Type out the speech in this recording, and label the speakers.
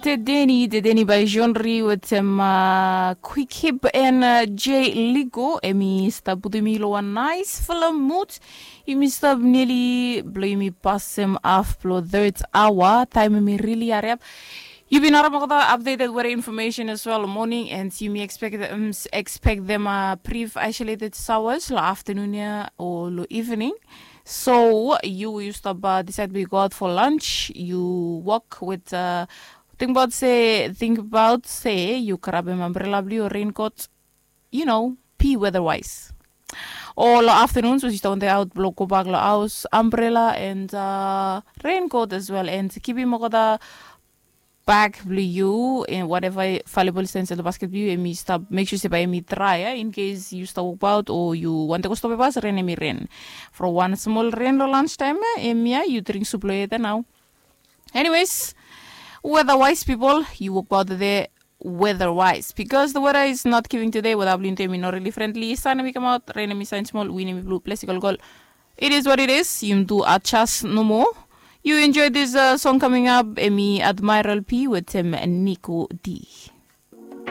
Speaker 1: Te Denny by Jean-Ri with Quick Hip and Jay Ligo. Emi sta budimilo a nice film mood. You missed nearly blow me past him after third hour. Time me really are up. You've been updated weather information as well morning, and you may expect them brief isolated hours afternoon or evening. So you used to decide to go out for lunch. You walk with think about say you grab an umbrella, blue or raincoat, P weather wise. All afternoons was on the out block bagla house umbrella and raincoat as well, and keep him back blue in whatever fallible sense of the basket view and me stop make sure say me try in case you stop out or you want to go stop bus rain me rain for one small rain lunchtime you drink soup later now. Anyways, weather-wise people, you walk out there weather-wise because the weather is not giving today without being not really friendly. Sun me come out, rain me sign small, wind me blue, plastic goal. It is what it is. You do adjust no more. You enjoyed this song coming up, Emi Admiral P with Nico D.